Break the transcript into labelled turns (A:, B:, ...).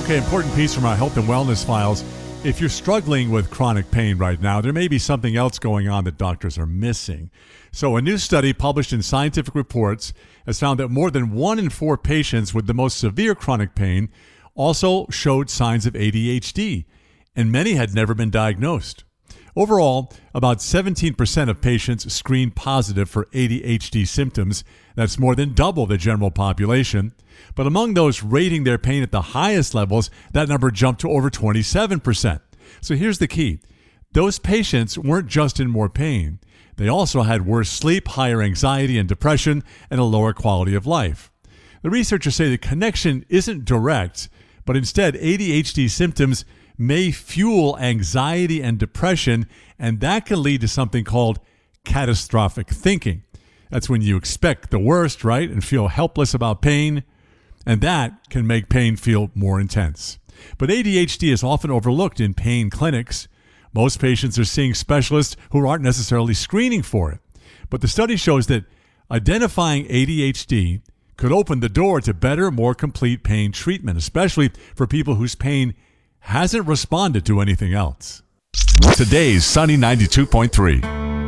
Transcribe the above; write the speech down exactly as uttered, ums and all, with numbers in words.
A: Okay, important piece from our health and wellness files. If you're struggling with chronic pain right now, there may be something else going on that doctors are missing. So a new study published in Scientific Reports has found that more than one in four patients with the most severe chronic pain also showed signs of A D H D, and many had never been diagnosed. Overall, about seventeen percent of patients screened positive for A D H D symptoms. That's more than double the general population. But among those rating their pain at the highest levels, that number jumped to over twenty-seven percent. So here's the key. Those patients weren't just in more pain. They also had worse sleep, higher anxiety and depression, and a lower quality of life. The researchers say the connection isn't direct, but instead A D H D symptoms may fuel anxiety and depression, and that can lead to something called catastrophic thinking. That's when you expect the worst, right, and feel helpless about pain, and that can make pain feel more intense. But A D H D is often overlooked in pain clinics. Most patients are seeing specialists who aren't necessarily screening for it. But the study shows that identifying A D H D could open the door to better, more complete pain treatment, especially for people whose pain hasn't responded to anything else.
B: Today's Sunny ninety-two point three.